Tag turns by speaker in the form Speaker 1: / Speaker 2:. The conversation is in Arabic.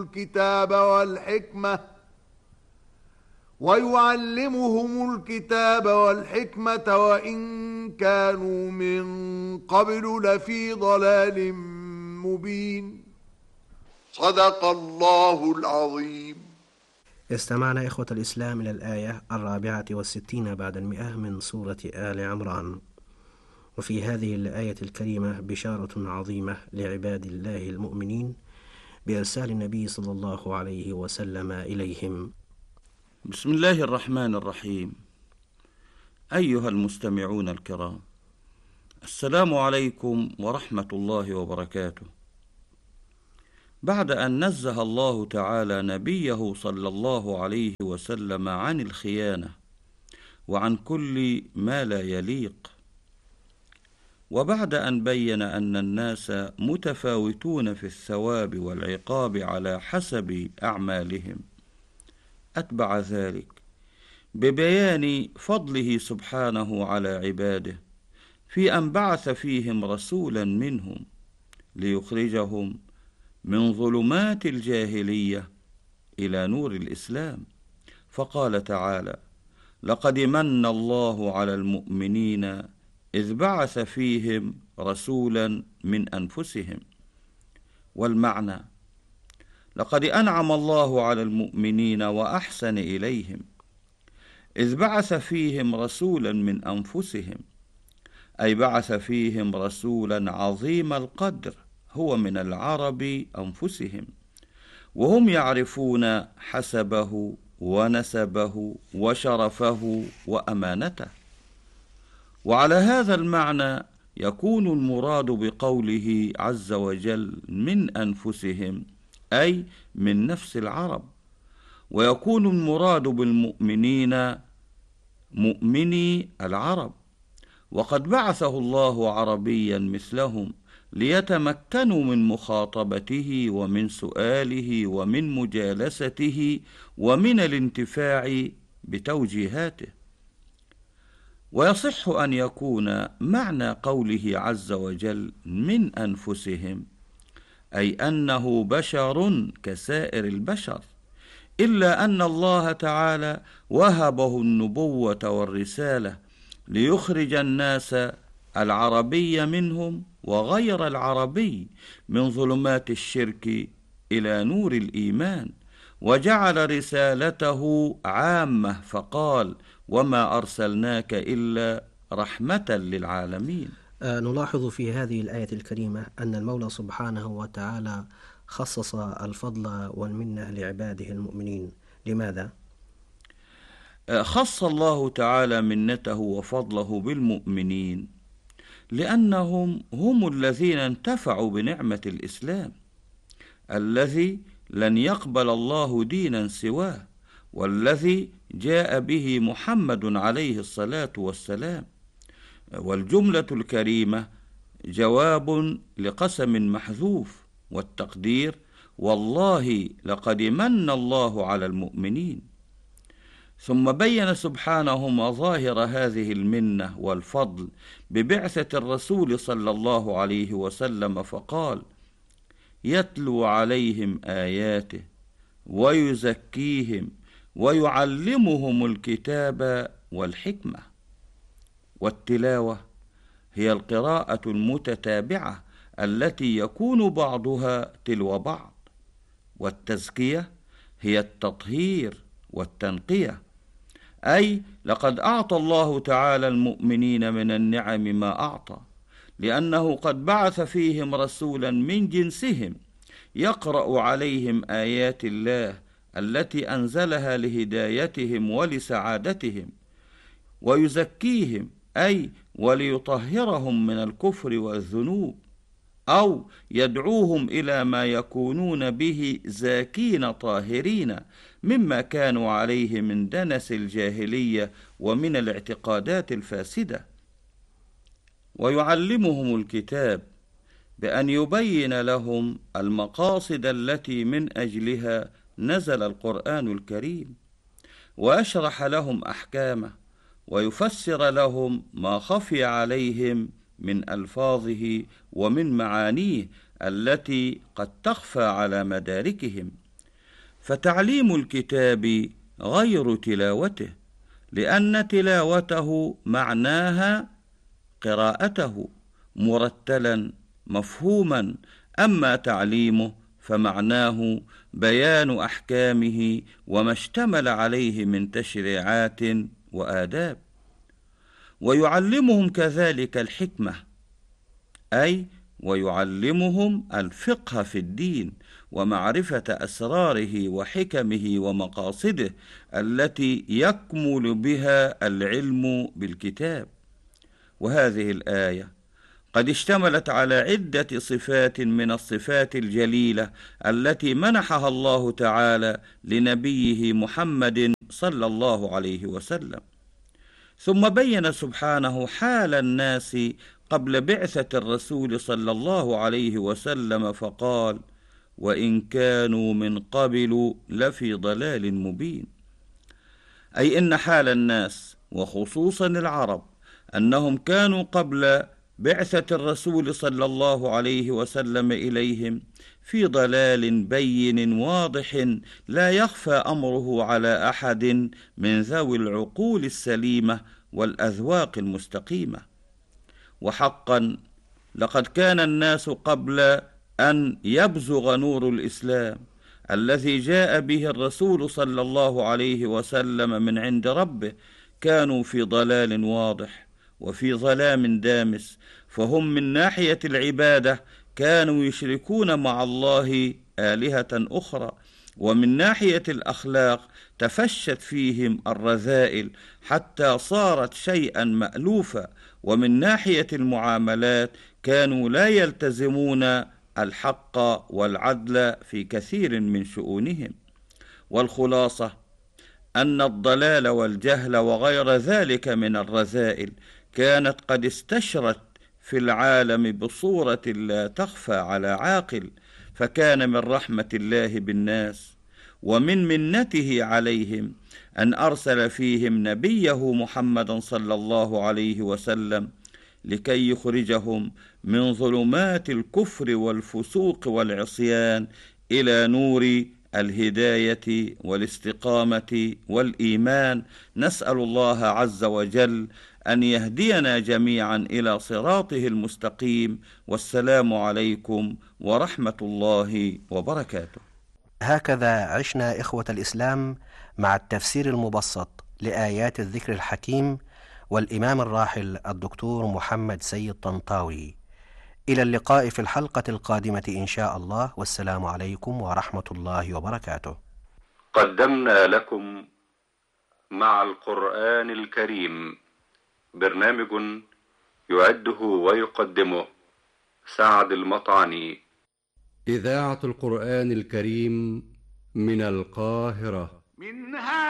Speaker 1: الكتاب والحكمة وإن كانوا من قبل لفي ضلال مبين. صدق الله العظيم.
Speaker 2: استمعنا إخوة الإسلام إلى الآية 64 بعد 100 من سورة آل عمران. وفي هذه الآية الكريمة بشارة عظيمة لعباد الله المؤمنين بإرسال النبي صلى الله عليه وسلم إليهم.
Speaker 3: بسم الله الرحمن الرحيم. أيها المستمعون الكرام، السلام عليكم ورحمة الله وبركاته. بعد أن نزه الله تعالى نبيه صلى الله عليه وسلم عن الخيانة وعن كل ما لا يليق، وبعد أن بين أن الناس متفاوتون في الثواب والعقاب على حسب أعمالهم، أتبع ذلك ببيان فضله سبحانه على عباده في أن بعث فيهم رسولا منهم ليخرجهم من ظلمات الجاهلية إلى نور الإسلام. فقال تعالى: لقد من الله على المؤمنين إذ بعث فيهم رسولا من أنفسهم. والمعنى: لقد أنعم الله على المؤمنين وأحسن إليهم إذ بعث فيهم رسولا من أنفسهم، أي بعث فيهم رسولا عظيم القدر هو من العرب أنفسهم، وهم يعرفون حسبه ونسبه وشرفه وأمانته. وعلى هذا المعنى يكون المراد بقوله عز وجل من أنفسهم أي من نفس العرب، ويكون المراد بالمؤمنين مؤمني العرب، وقد بعثه الله عربيا مثلهم ليتمكنوا من مخاطبته ومن سؤاله ومن مجالسته ومن الانتفاع بتوجيهاته. ويصح أن يكون معنى قوله عز وجل من أنفسهم أي أنه بشر كسائر البشر، إلا أن الله تعالى وهبه النبوة والرسالة ليخرج الناس العربي منهم وغير العربي من ظلمات الشرك إلى نور الإيمان، وجعل رسالته عامة فقال: وما أرسلناك إلا رحمة للعالمين.
Speaker 2: نلاحظ في هذه الآية الكريمة أن المولى سبحانه وتعالى خصص الفضل والمنة لعباده المؤمنين. لماذا؟
Speaker 3: خص الله تعالى منته وفضله بالمؤمنين لأنهم هم الذين انتفعوا بنعمة الإسلام الذي لن يقبل الله دينا سواه، والذي جاء به محمد عليه الصلاة والسلام. والجملة الكريمة جواب لقسم محذوف، والتقدير: والله لقد من الله على المؤمنين. ثم بين سبحانه مظاهر هذه المنة والفضل ببعثة الرسول صلى الله عليه وسلم فقال: يتلو عليهم آياته ويزكيهم ويعلمهم الكتاب والحكمة. والتلاوة هي القراءة المتتابعة التي يكون بعضها تلو بعض، والتزكية هي التطهير والتنقية، أي لقد أعطى الله تعالى المؤمنين من النعم ما أعطى، لأنه قد بعث فيهم رسولا من جنسهم يقرأ عليهم آيات الله التي أنزلها لهدايتهم ولسعادتهم، ويزكيهم أي وليطهرهم من الكفر والذنوب، أو يدعوهم إلى ما يكونون به زاكين طاهرين مما كانوا عليه من دنس الجاهلية ومن الاعتقادات الفاسدة. ويعلمهم الكتاب بأن يبين لهم المقاصد التي من أجلها نزل القرآن الكريم، ويشرح لهم أحكامه، ويفسر لهم ما خفي عليهم من ألفاظه ومن معانيه التي قد تخفى على مداركهم، فتعليم الكتاب غير تلاوته، لأن تلاوته معناها قراءته مرتلا مفهوما، أما تعليمه فمعناه بيان أحكامه وما اشتمل عليه من تشريعات وآداب. ويعلمهم كذلك الحكمة، أي ويعلمهم الفقه في الدين ومعرفة أسراره وحكمه ومقاصده التي يكمل بها العلم بالكتاب. وهذه الآية قد اشتملت على عدة صفات من الصفات الجليلة التي منحها الله تعالى لنبيه محمد صلى الله عليه وسلم. ثم بين سبحانه حال الناس قبل بعثة الرسول صلى الله عليه وسلم فقال: وإن كانوا من قبل لفي ضلال مبين، أي إن حال الناس وخصوصا العرب أنهم كانوا قبل بعثة الرسول صلى الله عليه وسلم إليهم في ضلال بين واضح لا يخفى أمره على أحد من ذوي العقول السليمة والأذواق المستقيمة. وحقا لقد كان الناس قبل أن يبزغ نور الإسلام الذي جاء به الرسول صلى الله عليه وسلم من عند ربه كانوا في ضلال واضح وفي ظلام دامس، فهم من ناحية العبادة كانوا يشركون مع الله آلهة أخرى، ومن ناحية الأخلاق تفشت فيهم الرذائل حتى صارت شيئا مألوفا، ومن ناحية المعاملات كانوا لا يلتزمون الحق والعدل في كثير من شؤونهم. والخلاصة أن الضلال والجهل وغير ذلك من الرذائل كانت قد استشرت في العالم بصورة لا تخفى على عاقل، فكان من رحمة الله بالناس ومن منته عليهم أن أرسل فيهم نبيه محمدا صلى الله عليه وسلم لكي يخرجهم من ظلمات الكفر والفسوق والعصيان إلى نور الهداية والاستقامة والإيمان. نسأل الله عز وجل أن يهدينا جميعا إلى صراطه المستقيم، والسلام عليكم ورحمة الله وبركاته.
Speaker 2: هكذا عشنا إخوة الإسلام مع التفسير المبسط لآيات الذكر الحكيم والإمام الراحل الدكتور محمد سيد طنطاوي. إلى اللقاء في الحلقة القادمة إن شاء الله، والسلام عليكم ورحمة الله وبركاته.
Speaker 4: قدمنا لكم مع القرآن الكريم برنامج يعده ويقدمه سعد المطعني.
Speaker 5: إذاعة القرآن الكريم من القاهرة.
Speaker 1: منها